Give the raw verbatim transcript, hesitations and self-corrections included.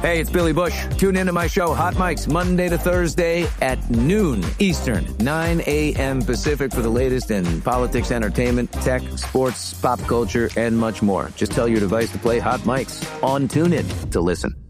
Hey, it's Billy Bush. Tune into my show, Hot Mics, Monday to Thursday at noon Eastern, nine a.m. Pacific for the latest in politics, entertainment, tech, sports, pop culture, and much more. Just tell your device to play Hot Mics on TuneIn to listen.